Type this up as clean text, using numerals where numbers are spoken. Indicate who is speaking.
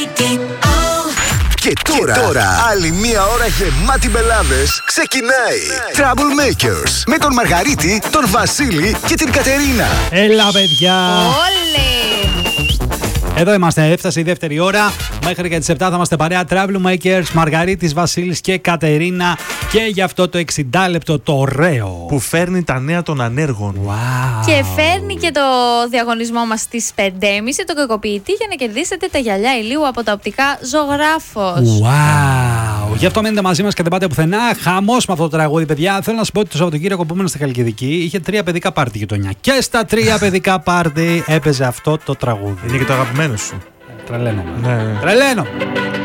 Speaker 1: Και τώρα, άλλη μία ώρα γεμάτη μπελάδες ξεκινάει. Troublemakers με τον Μαργαρίτη, τον Βασίλη και την Κατερίνα.
Speaker 2: Έλα, παιδιά!
Speaker 3: Όλε!
Speaker 2: Εδώ είμαστε, έφτασε η δεύτερη ώρα. Μέχρι και τις 7 θα είμαστε παρέα. Troublemakers, Μαργαρίτης, Βασίλης και Κατερίνα. Και για αυτό το 60 λεπτό το ωραίο
Speaker 4: που φέρνει τα νέα των ανέργων.
Speaker 2: Wow.
Speaker 3: Και φέρνει και το διαγωνισμό μας στις 5.30 το κακοποιητή για να κερδίσετε τα γυαλιά ηλίου από τα οπτικά Ζωγράφος.
Speaker 2: Wow. Γι' αυτό μείνετε μαζί μας και δεν πάτε πουθενά. Χαμός με αυτό το τραγούδι, παιδιά. Θέλω να σου πω ότι το Σαββατοκύριακο που ήμουν στη Χαλκιδική είχε 3 παιδικά πάρτι γειτονιά. Και στα 3 παιδικά πάρτι έπαιζε αυτό το τραγούδι.
Speaker 4: Είναι και το αγαπημένο σου.
Speaker 2: Τρελαίνομαι.
Speaker 4: Ναι.
Speaker 2: Τρελαίνομαι.